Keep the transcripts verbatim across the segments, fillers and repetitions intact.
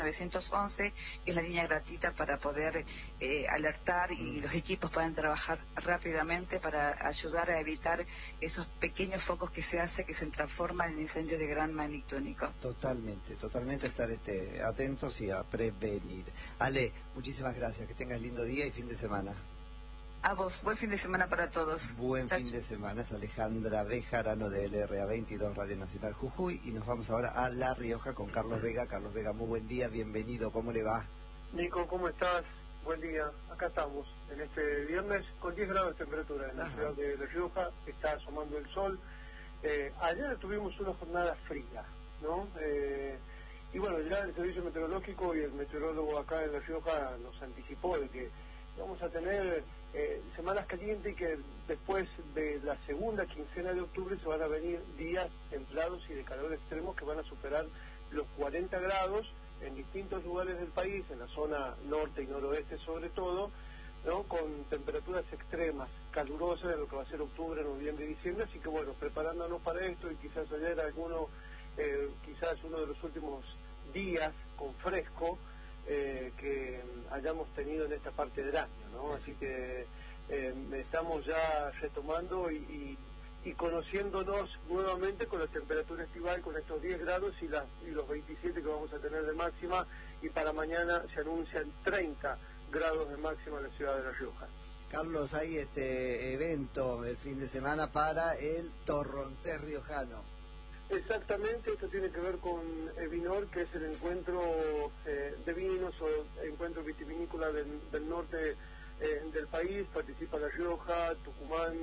novecientos once, es la línea gratuita para poder eh, alertar y los equipos puedan trabajar rápidamente para ayudar a evitar esos pequeños focos que se hace que se transforman en incendios de gran magnitud, Nico. Totalmente, totalmente estar este, atentos y a prevenir. Ale, muchísimas gracias, que tengas lindo día y fin de semana. A vos, buen fin de semana para todos. Buen Chau, fin chau. de semana, es Alejandra Bejarano de L R A veintidós Radio Nacional Jujuy, y nos vamos ahora a La Rioja con Carlos Vega. Carlos Vega, muy buen día, bienvenido, ¿cómo le va? Nico, ¿cómo estás? Buen día, acá estamos, en este viernes con diez grados de temperatura en la Ajá. ciudad de La Rioja, está asomando el sol. Eh, ayer tuvimos una jornada fría, ¿no? Eh, y bueno, ya el servicio meteorológico y el meteorólogo acá en La Rioja nos anticipó de que vamos a tener eh, semanas calientes y que después de la segunda quincena de octubre se van a venir días templados y de calor extremos que van a superar los cuarenta grados en distintos lugares del país, en la zona norte y noroeste sobre todo, ¿no? Con temperaturas extremas, calurosas en lo que va a ser octubre, noviembre y diciembre, así que bueno, preparándonos para esto, y quizás ayer alguno, eh, quizás uno de los últimos días con fresco, Eh, que hayamos tenido en esta parte del año, ¿no? Así que eh, estamos ya retomando y, y, y conociéndonos nuevamente con la temperatura estival, con estos diez grados y, las, y los veintisiete que vamos a tener de máxima, y para mañana se anuncian treinta grados de máxima en la ciudad de La Rioja. Carlos, hay este evento el fin de semana para el Torrontés Riojano. Exactamente, esto tiene que ver con Evinor, que es el encuentro eh, de vinos o encuentro vitivinícola del, del norte eh, del país. Participa La Rioja, Tucumán,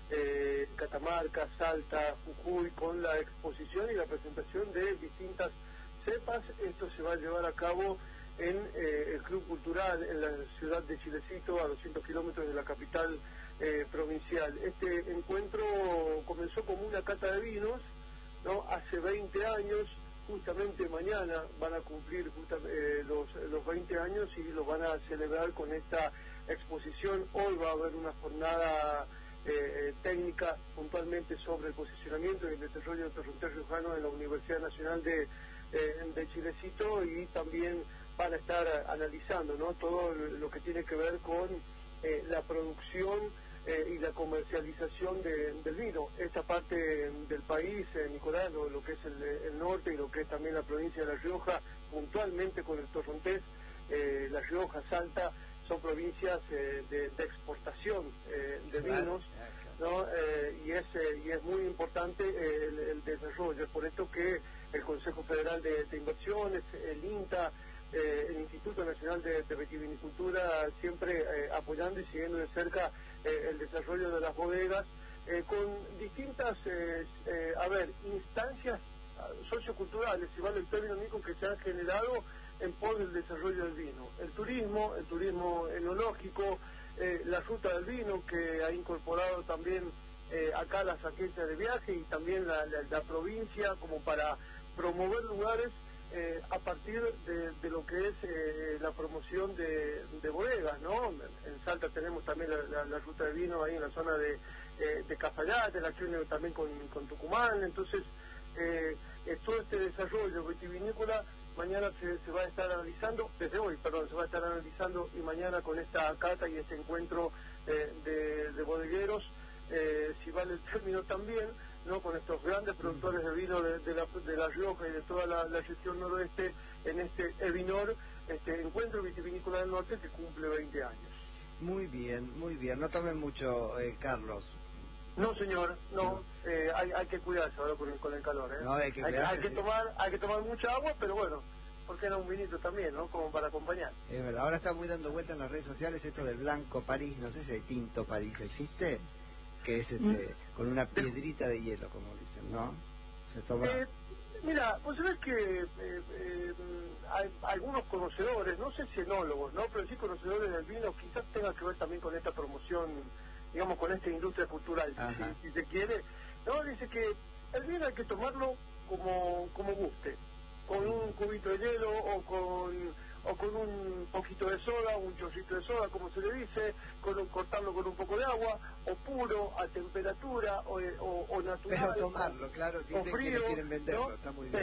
eh, Catamarca, Salta, Jujuy, con la exposición y la presentación de distintas cepas. Esto se va a llevar a cabo en eh, el Club Cultural, en la ciudad de Chilecito, a doscientos kilómetros de la capital eh, provincial. Este encuentro comenzó como una cata de vinos, ¿no? Hace veinte años, justamente mañana van a cumplir eh, los, los veinte años y lo van a celebrar con esta exposición. Hoy va a haber una jornada eh, técnica puntualmente sobre el posicionamiento y el desarrollo del Torrontés Riojano en la Universidad Nacional de, eh, de Chilecito, y también van a estar analizando, ¿no? Todo lo que tiene que ver con eh, la producción Eh, y la comercialización de, del vino. Esta parte del país, eh, Nicolás, lo, lo que es el, el norte y lo que es también la provincia de La Rioja, puntualmente con el Torrontés, eh, La Rioja, Salta, son provincias eh, de, de exportación eh, de vinos, ¿no? Eh, y, es, eh, y es muy importante eh, el, el desarrollo. Es por esto que el Consejo Federal de, de Inversiones, el INTA, eh, el Instituto Nacional de, de Vitivinicultura, siempre eh, apoyando y siguiendo de cerca Eh, el desarrollo de las bodegas, eh, con distintas, eh, eh, a ver, instancias socioculturales, si vale el término, Nico, que se han generado en pos del desarrollo del vino. El turismo, el turismo enológico, eh, la ruta del vino, que ha incorporado también eh, acá las agencias de viaje y también la, la, la provincia, como para promover lugares Eh, a partir de, de lo que es eh, la promoción de, de bodegas, ¿no? En Salta tenemos también la, la, la ruta de vino ahí en la zona de, eh, de Cafayate, la que une también con, con Tucumán. Entonces, eh, eh, todo este desarrollo vitivinícola mañana se, se va a estar analizando, desde hoy, perdón, se va a estar analizando, y mañana con esta cata y este encuentro eh, de, de bodegueros, eh, si vale el término también, ¿no? Con estos grandes productores de vino de, de, la, de La Rioja y de toda la, la región noroeste, en este Evinor, este encuentro vitivinícola del norte que cumple veinte años. Muy bien, muy bien, no tomen mucho, eh, Carlos. No, señor, no, eh, hay, hay que cuidarse ahora con el, con el calor, ¿eh? No, hay que hay, cuidarse, hay que sí. tomar, hay que tomar mucha agua, pero bueno, porque era un vinito también, ¿no? Como para acompañar. Es verdad, ahora está muy dando vuelta en las redes sociales esto del Blanco París, no sé si el Tinto París existe, que es este, mm. con una piedrita de hielo, como dicen, ¿no? Se toma... Eh, mira, vos sabés que eh, eh, hay algunos conocedores, no sé si enólogos, ¿no? Pero sí conocedores del vino, quizás tenga que ver también con esta promoción, digamos, con esta industria cultural, si, si se quiere, ¿no? Dice que el vino hay que tomarlo como, como guste, con un cubito de hielo o con... o con un poquito de soda, un chorrito de soda, como se le dice, con un, cortarlo con un poco de agua, o puro, a temperatura, o, o, o natural. Pero tomarlo, claro, dicen frío, que no quieren venderlo, ¿no? está muy bien. Eh,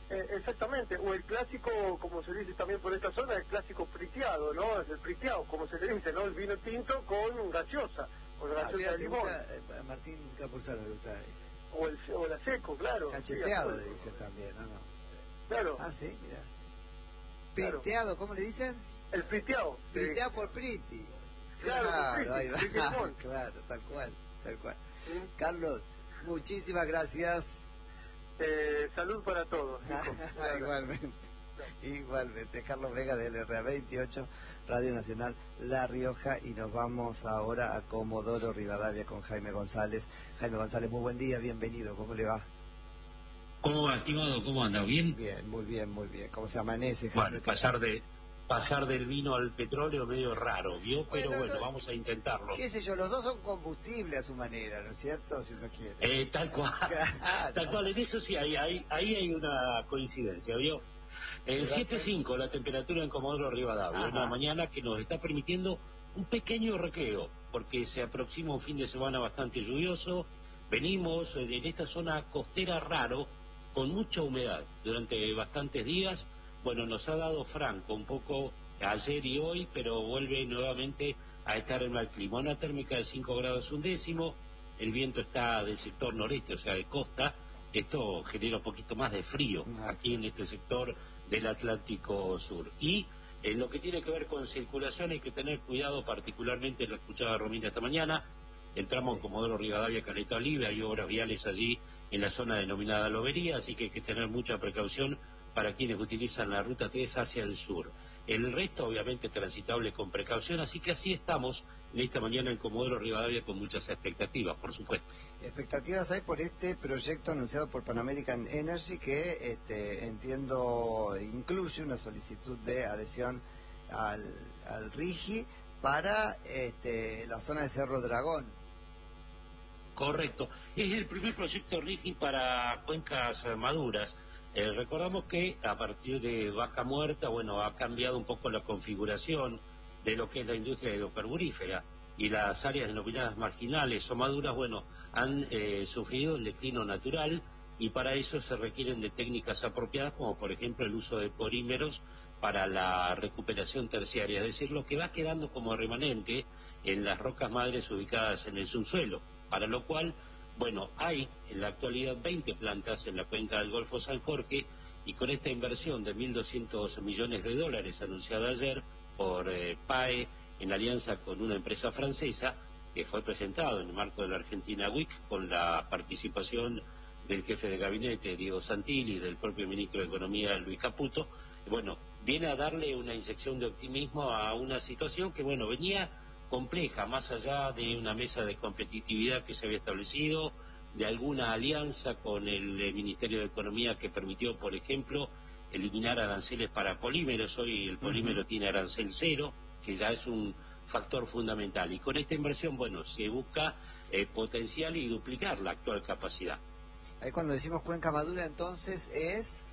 Eh, exactamente, o el clásico, como se dice también por esta zona, el clásico friteado, ¿no? Es el friteado, como se le dice, ¿no? El vino tinto con gaseosa, con Ah, gaseosa mira, de ¿te limón. gusta, eh, a Martín Capuzano le gusta? eh, O el, o la seco, claro. Cacheteado Sí, le dicen también, ¿no? no? Claro, Ah, sí, mira. Claro. Friteado, ¿cómo le dicen? el friteado. sí. Friteado por Priti. Claro, por Priti, ahí va. Priti limón. Claro, tal cual, tal cual. ¿Sí? Carlos, muchísimas gracias. Eh, salud para todos. Nico. Igualmente, igualmente. Carlos Vega de L R A veintiocho, Radio Nacional La Rioja, y nos vamos ahora a Comodoro Rivadavia con Jaime González. Jaime González, muy buen día, bienvenido, ¿cómo le va? ¿Cómo va, estimado? ¿Cómo anda? ¿Bien? Bien, muy bien, muy bien. ¿Cómo se amanece, Jaime? Bueno, pasar de pasar del vino al petróleo medio raro, ¿vio? Pero Bueno, bueno, no- vamos a intentarlo. qué sé yo, los dos son combustible a su manera, ¿no es cierto? Si uno quiere. Eh, tal cual, Claro. tal cual, en eso sí, hay, hay, ahí hay una coincidencia, ¿vio? En siete cinco la temperatura en Comodoro Rivadavia, Ajá. una mañana que nos está permitiendo un pequeño recreo, porque se aproxima un fin de semana bastante lluvioso. Venimos eh, en esta zona costera raro, con mucha humedad durante bastantes días. Bueno, nos ha dado franco un poco ayer y hoy, pero vuelve nuevamente a estar en mal clima. Una térmica de cinco grados un décimo, el viento está del sector noreste, o sea, de costa. Esto genera un poquito más de frío aquí en este sector del Atlántico Sur. Y en lo que tiene que ver con circulación hay que tener cuidado, particularmente, lo escuchaba Romina esta mañana, el tramo Sí. Comodoro Rivadavia, Caleta Oliva, hay obras viales allí en la zona denominada Lobería, así que hay que tener mucha precaución para quienes utilizan la ruta tres hacia el sur. El resto, obviamente, transitable con precaución, así que así estamos en esta mañana en Comodoro Rivadavia con muchas expectativas, por supuesto. Expectativas hay por este proyecto anunciado por Pan American Energy que este, entiendo incluye una solicitud de adhesión al, al RIGI para este, la zona de Cerro Dragón. Correcto. Es el primer proyecto RIGI para cuencas eh, maduras. Eh, recordamos que a partir de Vaca Muerta, bueno, ha cambiado un poco la configuración de lo que es la industria hidrocarburífera, y las áreas denominadas marginales o maduras, bueno, han eh, sufrido el declino natural, y para eso se requieren de técnicas apropiadas, como por ejemplo el uso de polímeros para la recuperación terciaria, es decir, lo que va quedando como remanente en las rocas madres ubicadas en el subsuelo, para lo cual, bueno, hay en la actualidad veinte plantas en la cuenca del Golfo San Jorge, y con esta inversión de mil doscientos millones de dólares anunciada ayer por eh, P A E en alianza con una empresa francesa, que fue presentado en el marco de la Argentina Week con la participación del jefe de gabinete Diego Santilli y del propio ministro de Economía Luis Caputo, bueno, viene a darle una inyección de optimismo a una situación que, bueno, venía compleja, más allá de una mesa de competitividad que se había establecido, de alguna alianza con el eh, Ministerio de Economía que permitió, por ejemplo, eliminar aranceles para polímeros. Hoy el polímero uh-huh. tiene arancel cero, que ya es un factor fundamental. Y con esta inversión, bueno, se busca eh, potenciar y duplicar la actual capacidad. Ahí cuando decimos cuenca madura, entonces es...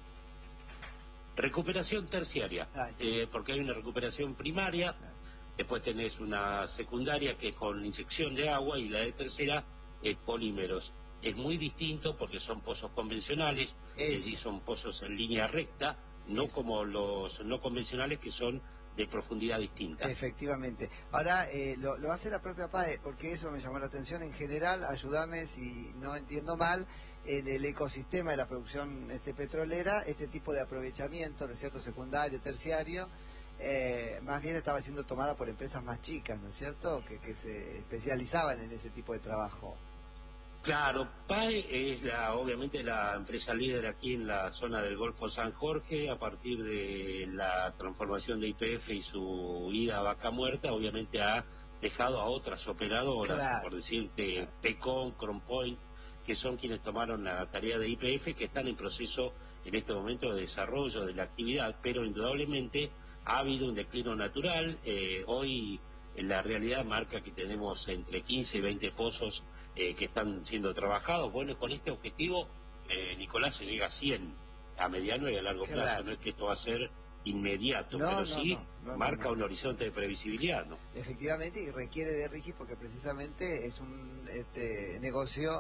recuperación terciaria, ah, eh, porque hay una recuperación primaria, después tenés una secundaria que es con inyección de agua, y la de tercera es polímeros. Es muy distinto porque son pozos convencionales, Eso. es decir, son pozos en línea recta, no Eso. como los no convencionales que son de profundidad distinta. Efectivamente. Ahora, eh, lo, lo hace la propia P A E, porque eso me llamó la atención en general, ayúdame si no entiendo mal, en el ecosistema de la producción este, petrolera, este tipo de aprovechamiento, ¿no es cierto?, secundario, terciario, eh, más bien estaba siendo tomada por empresas más chicas, ¿no es cierto?, que, que se especializaban en ese tipo de trabajo. Claro, P A E es la, obviamente la empresa líder aquí en la zona del Golfo San Jorge. A partir de la transformación de Y P F y su ida a Vaca Muerta, obviamente ha dejado a otras operadoras, claro. por decirte Pecon, Crompoint, que son quienes tomaron la tarea de Y P F, que están en proceso en este momento de desarrollo de la actividad, pero indudablemente ha habido un declino natural. Eh, hoy en la realidad marca que tenemos entre quince y veinte pozos eh, que están siendo trabajados. Bueno, con este objetivo, eh, Nicolás, se llega a cien a mediano y a largo claro. plazo. No es que esto va a ser inmediato, no, pero no, sí no, no, marca no, un horizonte de previsibilidad, ¿no? Efectivamente, y requiere de RIGI porque precisamente es un este, negocio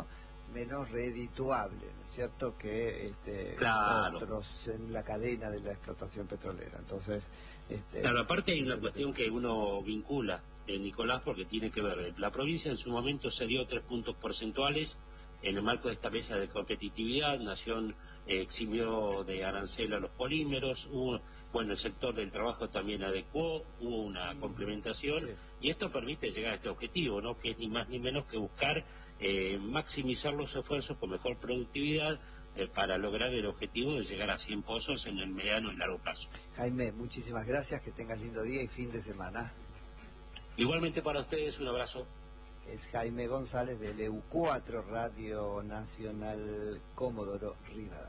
menos redituable, ¿no es cierto?, que este, claro. otros en la cadena de la explotación petrolera. Entonces, este, claro, aparte hay una cuestión que uno vincula, eh, Nicolás, porque tiene que ver, la provincia en su momento se dio tres puntos porcentuales en el marco de esta mesa de competitividad. Nación eh, eximió de arancel a los polímeros, hubo, bueno, el sector del trabajo también adecuó, hubo una complementación, sí. Y esto permite llegar a este objetivo, ¿no?, que es ni más ni menos que buscar eh, maximizar los esfuerzos con mejor productividad eh, para lograr el objetivo de llegar a cien pozos en el mediano y largo plazo. Jaime, muchísimas gracias, que tengas lindo día y fin de semana. Igualmente para ustedes, un abrazo. Es Jaime González del E U cuatro, Radio Nacional Comodoro Rivadavia.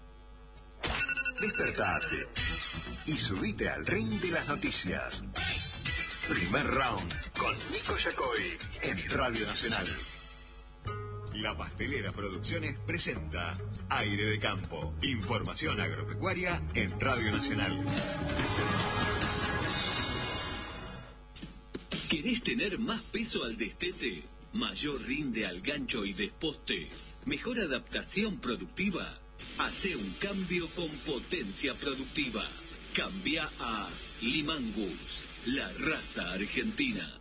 Despertate y subite al ring de las noticias. Primer round con Nico Yacoy en Radio Nacional. La Pastelera Producciones presenta Aire de Campo. Información agropecuaria en Radio Nacional. ¿Querés tener más peso al destete? ¿Mayor rinde al gancho y desposte? ¿Mejor adaptación productiva? Hace un cambio con potencia productiva. Cambia a Limangus, la raza argentina.